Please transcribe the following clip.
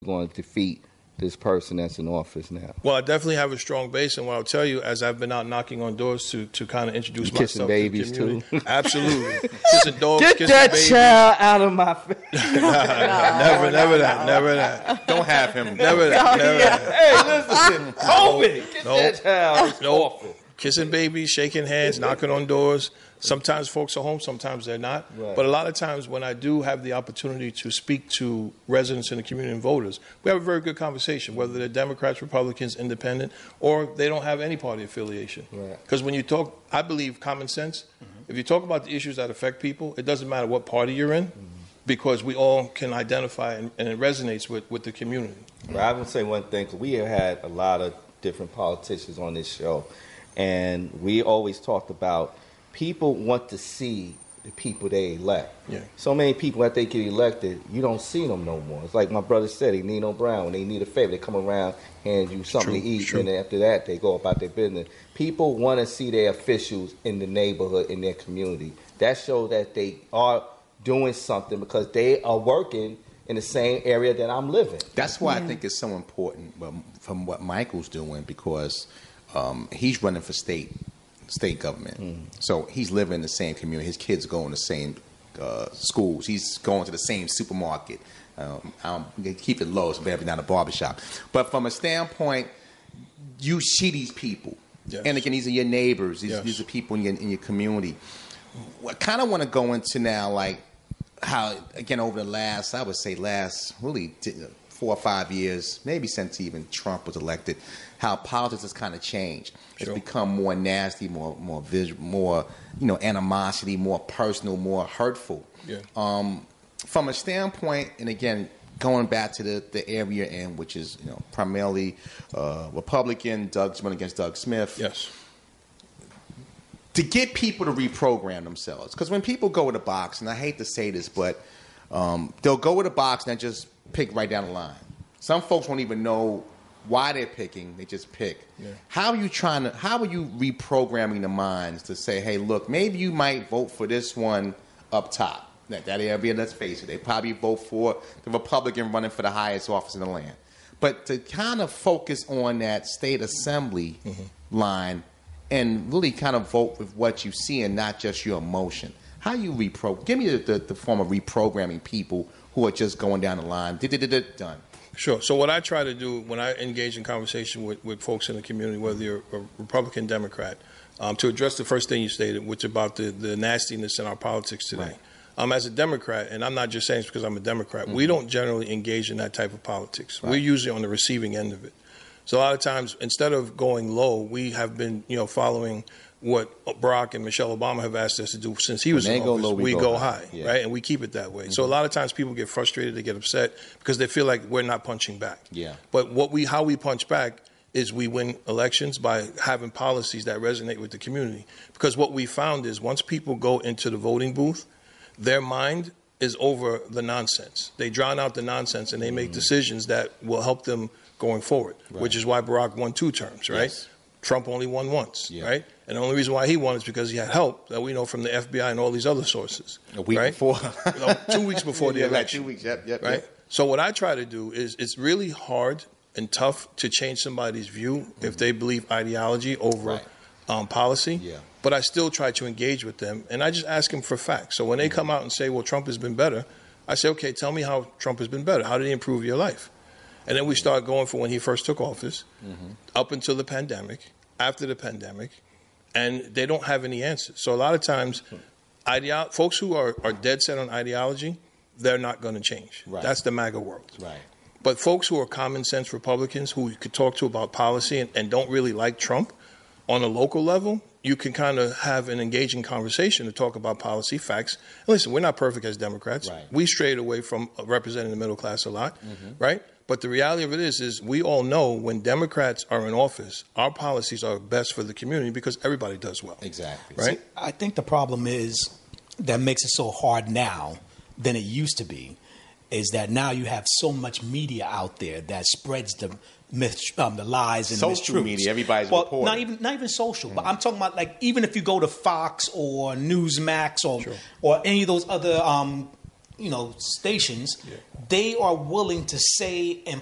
going to defeat this person that's in office now? Well, I definitely have a strong base, and what I'll tell you, as I've been out knocking on doors to kind of introduce myself babies to the community. too. Absolutely. Kissing dogs, Get kissing that babies. child out of my face. Never that. Don't have him. Never that. Hey, listen, COVID. Get Nope. that child. It's awful. Kissing babies, shaking hands, knocking on doors. Sometimes folks are home, sometimes they're not. Right. But a lot of times when I do have the opportunity to speak to residents in the community and voters, we have a very good conversation, whether they're Democrats, Republicans, Independent, or they don't have any party affiliation. Because when you talk, I believe common sense, if you talk about the issues that affect people, it doesn't matter what party you're in, because we all can identify and it resonates with the community. Well, I would say one thing, 'cause we have had a lot of different politicians on this show, and we always talked about people want to see the people they elect. Yeah. So many people, after they get elected, you don't see them no more. It's like my brother said, Nino Brown, when they need a favor, they come around, hand you something to eat, and then after that, they go about their business. People want to see their officials in the neighborhood, in their community. That shows that they are doing something because they are working in the same area that I'm living. That's why I think it's so important from what Michael's doing, because he's running for state government. So he's living in the same community. His kids go in the same schools. He's going to the same supermarket. I'm going to keep it low so we're not a barbershop. But from a standpoint, you see these people. Yes. And again, these are your neighbors. These are people in your community. I kind of want to go into now, like, how, again, over the last really 4 or 5 years, maybe since even Trump was elected, how politics has kind of changed. It's become more nasty, more visual, more animosity, more personal, more hurtful. Yeah. From a standpoint, and again, going back to the area in which is primarily Republican, Doug's running against Doug Smith. Yes. To get people to reprogram themselves, because when people go with a box, and I hate to say this, but they'll go with a box and then just pick right down the line. Some folks won't even know why they're picking; they just pick. Yeah. How are you reprogramming the minds to say, "Hey, look, maybe you might vote for this one up top, that area." Let's face it; they probably vote for the Republican running for the highest office in the land. But to kind of focus on that state assembly line and really kind of vote with what you see and not just your emotion. How you give me the form of reprogramming people who are just going down the line. Done. Sure. So what I try to do when I engage in conversation with folks in the community, whether you're a Republican, Democrat, to address the first thing you stated, which about the nastiness in our politics today. Right. As a Democrat, and I'm not just saying it's because I'm a Democrat, we don't generally engage in that type of politics. Right. We're usually on the receiving end of it. So a lot of times, instead of going low, we have been, following what Barack and Michelle Obama have asked us to do since he was in office. Low, we go high, right? And we keep it that way. So a lot of times people get frustrated, they get upset because they feel like we're not punching back. Yeah. But how we punch back is we win elections by having policies that resonate with the community. Because what we found is once people go into the voting booth, their mind is over the nonsense. They drown out the nonsense and they make decisions that will help them going forward, which is why Barack won 2 terms, right? Yes. Trump only won once, right? And the only reason why he won is because he had help that we know from the FBI and all these other sources. A week before. 2 weeks before the election. 2 weeks, yep. Right? So what I try to do is it's really hard and tough to change somebody's view if they believe ideology over policy. Yeah. But I still try to engage with them, and I just ask them for facts. So when they come out and say, well, Trump has been better, I say, okay, tell me how Trump has been better. How did he improve your life? And then we start going from when he first took office up until the pandemic, after the pandemic, and they don't have any answers. So a lot of times, folks who are dead set on ideology, they're not going to change. Right. That's the MAGA world. Right. But folks who are common sense Republicans who you could talk to about policy and don't really like Trump on a local level, you can kind of have an engaging conversation to talk about policy, facts. And listen, we're not perfect as Democrats. Right. We strayed away from representing the middle class a lot, right? But the reality of it is we all know when Democrats are in office, our policies are best for the community because everybody does well. Exactly. Right? See, I think the problem is that makes it so hard now than it used to be is that now you have so much media out there that spreads the lies and social mistruths. Media, everybody's reporting. Not even social, but I'm talking about like even if you go to Fox or Newsmax or any of those other stations, they are willing to say and